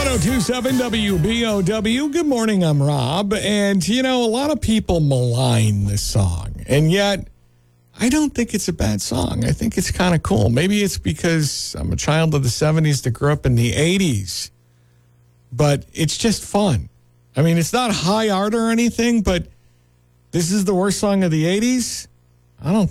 1027 WBOW. Good morning, I'm Rob. And, you know, a lot of people malign this song. And yet, I don't think it's a bad song. I think it's kind of cool. Maybe it's because I'm a child of the 70s that grew up in the 80s. But it's just fun. I mean, it's not high art or anything, but this is the worst song of the 80s? I don't